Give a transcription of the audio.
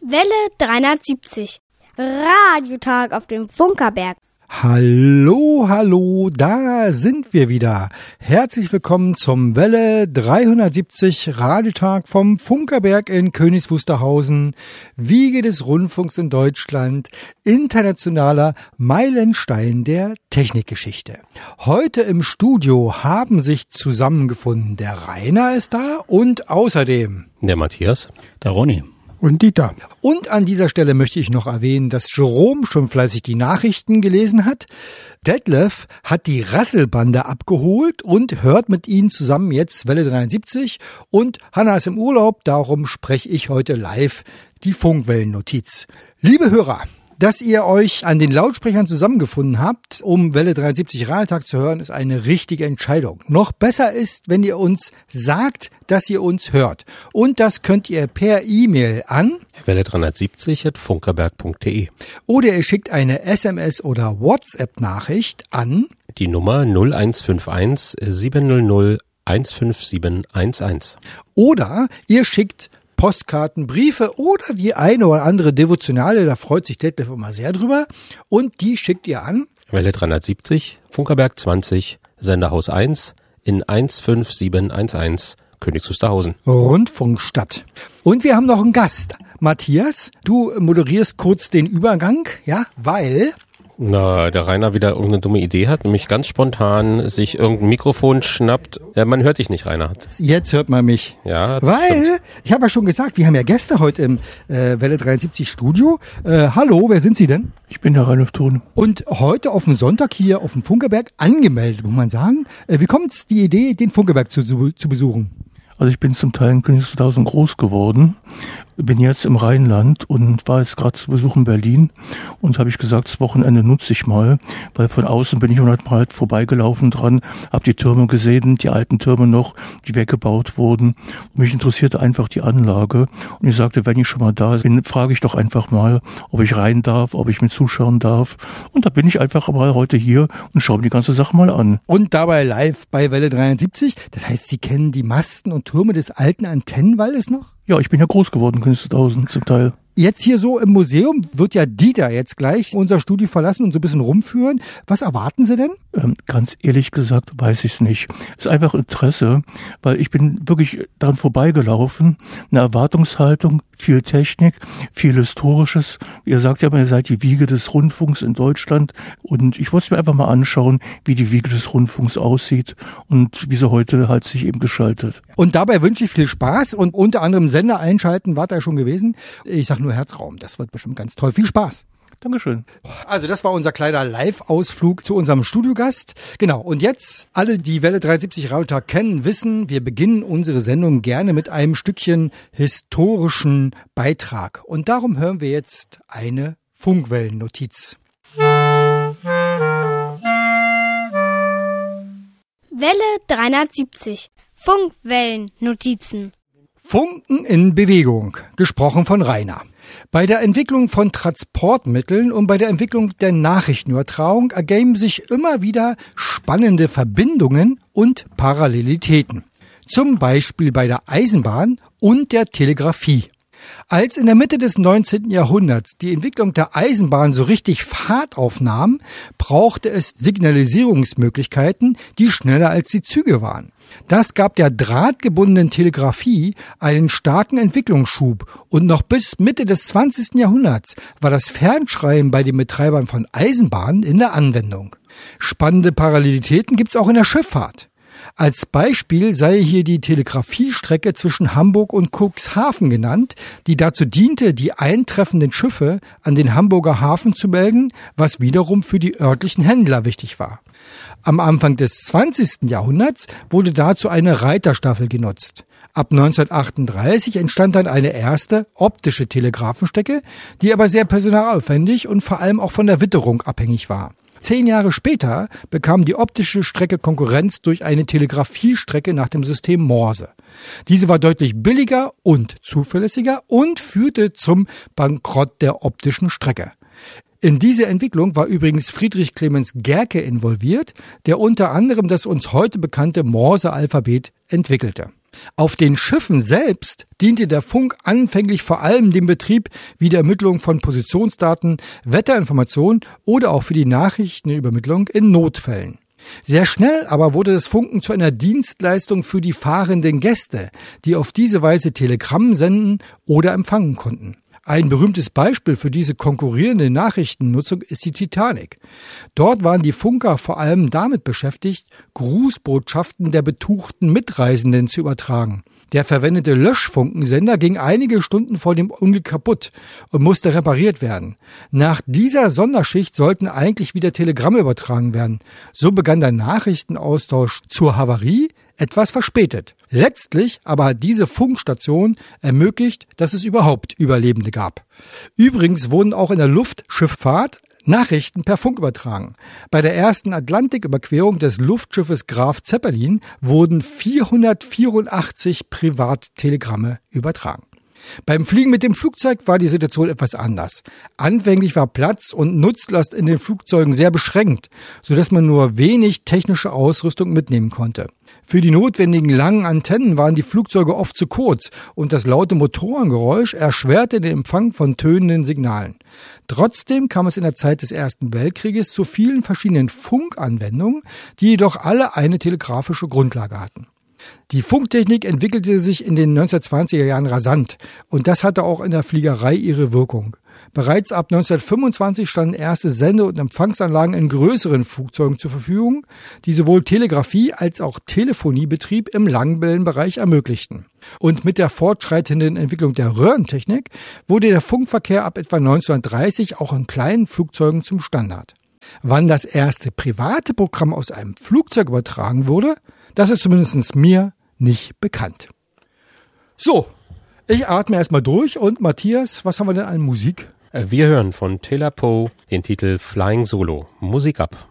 Welle 370. Radiotag auf dem Funkerberg. Hallo, da sind wir wieder. Herzlich willkommen zum Welle 370 Radiotag vom Funkerberg in Königs Wusterhausen, Wiege des Rundfunks in Deutschland, internationaler Meilenstein der Technikgeschichte. Heute im Studio haben sich zusammengefunden. Der Rainer ist da und außerdem der Matthias, der Ronny. Und Dieter. Und an dieser Stelle möchte ich noch erwähnen, dass Jerome schon fleißig die Nachrichten gelesen hat. Detlef hat die Rasselbande abgeholt und hört mit ihnen zusammen jetzt Welle 73. Und Hanna ist im Urlaub, darum spreche ich heute live die Funkwellennotiz. Liebe Hörer, dass ihr euch an den Lautsprechern zusammengefunden habt, um Welle 73 Radiotag zu hören, ist eine richtige Entscheidung. Noch besser ist, wenn ihr uns sagt, dass ihr uns hört. Und das könnt ihr per E-Mail an welle370@funkerberg.de oder ihr schickt eine SMS oder WhatsApp-Nachricht an die Nummer 0151 700 15711. Oder ihr schickt Postkarten, Briefe oder die eine oder andere Devotionale, da freut sich Detlef immer sehr drüber. Und die schickt ihr an Welle 370, Funkerberg 20, Senderhaus 1 in 15711, Königs Wusterhausen. Rundfunkstadt. Und wir haben noch einen Gast. Matthias, du moderierst kurz den Übergang, ja, weil Na, der Rainer wieder irgendeine dumme Idee hat, nämlich ganz spontan sich irgendein Mikrofon schnappt. Ja, man hört dich nicht, Rainer. Jetzt hört man mich. Ja, das weil, stimmt. Ich habe ja schon gesagt, wir haben ja Gäste heute im Welle 73 Studio. Hallo, wer sind Sie denn? Ich bin der Reinhold Thun. Und heute auf dem Sonntag hier auf dem Funkerberg angemeldet, muss man sagen. Wie kommt die Idee, den Funkerberg zu besuchen? Also ich bin zum Teil in Königs Wusterhausen groß geworden, bin jetzt im Rheinland und war jetzt gerade zu Besuch in Berlin und habe ich gesagt, das Wochenende nutze ich mal, weil von außen bin ich mal halt vorbeigelaufen dran, habe die Türme gesehen, die alten Türme noch, die weggebaut wurden. Und mich interessierte einfach die Anlage und ich sagte, wenn ich schon mal da bin, frage ich doch einfach mal, ob ich rein darf, ob ich mir zuschauen darf. Und da bin ich einfach mal heute hier und schaue mir die ganze Sache mal an. Und dabei live bei Welle 73. Das heißt, Sie kennen die Masten und Türme des alten Antennenwaldes noch? Ja, ich bin ja groß geworden in Königs Wusterhausen zum Teil. Jetzt hier so im Museum wird ja Dieter jetzt gleich unser Studio verlassen und so ein bisschen rumführen. Was erwarten Sie denn? Ganz ehrlich gesagt weiß ich es nicht. Es ist einfach Interesse, weil ich bin wirklich dran vorbeigelaufen. Eine Erwartungshaltung, viel Technik, viel Historisches. Ihr sagt ja immer, ihr seid die Wiege des Rundfunks in Deutschland. Und ich wollte es mir einfach mal anschauen, wie die Wiege des Rundfunks aussieht und wie sie heute halt sich eben gestaltet. Und dabei wünsche ich viel Spaß und unter anderem Sender einschalten, war da schon gewesen. Ich sag nur Herzraum, das wird bestimmt ganz toll. Viel Spaß. Dankeschön. Also das war unser kleiner Live-Ausflug zu unserem Studiogast. Genau, und jetzt, alle, die Welle 370 Radiotag kennen, wissen, wir beginnen unsere Sendung gerne mit einem Stückchen historischen Beitrag. Und darum hören wir jetzt eine Funkwellennotiz. Welle 370. Funkwellennotizen. Funken in Bewegung, gesprochen von Rainer. Bei der Entwicklung von Transportmitteln und bei der Entwicklung der Nachrichtenübertragung ergeben sich immer wieder spannende Verbindungen und Parallelitäten. Zum Beispiel bei der Eisenbahn und der Telegrafie. Als in der Mitte des 19. Jahrhunderts die Entwicklung der Eisenbahn so richtig Fahrt aufnahm, brauchte es Signalisierungsmöglichkeiten, die schneller als die Züge waren. Das gab der drahtgebundenen Telegrafie einen starken Entwicklungsschub und noch bis Mitte des 20. Jahrhunderts war das Fernschreiben bei den Betreibern von Eisenbahnen in der Anwendung. Spannende Parallelitäten gibt's auch in der Schifffahrt. Als Beispiel sei hier die Telegrafiestrecke zwischen Hamburg und Cuxhaven genannt, die dazu diente, die eintreffenden Schiffe an den Hamburger Hafen zu melden, was wiederum für die örtlichen Händler wichtig war. Am Anfang des 20. Jahrhunderts wurde dazu eine Reiterstaffel genutzt. Ab 1938 entstand dann eine erste optische Telegrafenstrecke, die aber sehr personalaufwendig und vor allem auch von der Witterung abhängig war. 10 Jahre später bekam die optische Strecke Konkurrenz durch eine Telegrafiestrecke nach dem System Morse. Diese war deutlich billiger und zuverlässiger und führte zum Bankrott der optischen Strecke. In diese Entwicklung war übrigens Friedrich Clemens Gerke involviert, der unter anderem das uns heute bekannte Morse-Alphabet entwickelte. Auf den Schiffen selbst diente der Funk anfänglich vor allem dem Betrieb wie der Ermittlung von Positionsdaten, Wetterinformationen oder auch für die Nachrichtenübermittlung in Notfällen. Sehr schnell aber wurde das Funken zu einer Dienstleistung für die fahrenden Gäste, die auf diese Weise Telegramm senden oder empfangen konnten. Ein berühmtes Beispiel für diese konkurrierende Nachrichtennutzung ist die Titanic. Dort waren die Funker vor allem damit beschäftigt, Grußbotschaften der betuchten Mitreisenden zu übertragen. Der verwendete Löschfunkensender ging einige Stunden vor dem Unglück kaputt und musste repariert werden. Nach dieser Sonderschicht sollten eigentlich wieder Telegramme übertragen werden. So begann der Nachrichtenaustausch zur Havarie etwas verspätet. Letztlich aber hat diese Funkstation ermöglicht, dass es überhaupt Überlebende gab. Übrigens wurden auch in der Luftschifffahrt Nachrichten per Funk übertragen. Bei der ersten Atlantiküberquerung des Luftschiffes Graf Zeppelin wurden 484 Privattelegramme übertragen. Beim Fliegen mit dem Flugzeug war die Situation etwas anders. Anfänglich war Platz und Nutzlast in den Flugzeugen sehr beschränkt, sodass man nur wenig technische Ausrüstung mitnehmen konnte. Für die notwendigen langen Antennen waren die Flugzeuge oft zu kurz und das laute Motorengeräusch erschwerte den Empfang von tönenden Signalen. Trotzdem kam es in der Zeit des Ersten Weltkrieges zu vielen verschiedenen Funkanwendungen, die jedoch alle eine telegrafische Grundlage hatten. Die Funktechnik entwickelte sich in den 1920er Jahren rasant und das hatte auch in der Fliegerei ihre Wirkung. Bereits ab 1925 standen erste Sende- und Empfangsanlagen in größeren Flugzeugen zur Verfügung, die sowohl Telegrafie als auch Telefoniebetrieb im Langwellenbereich ermöglichten. Und mit der fortschreitenden Entwicklung der Röhrentechnik wurde der Funkverkehr ab etwa 1930 auch in kleinen Flugzeugen zum Standard. Wann das erste private Programm aus einem Flugzeug übertragen wurde, das ist zumindest mir nicht bekannt. So, ich atme erstmal durch und Matthias, was haben wir denn an Musik? Wir hören von Taylor Poe den Titel Flying Solo. Musik ab.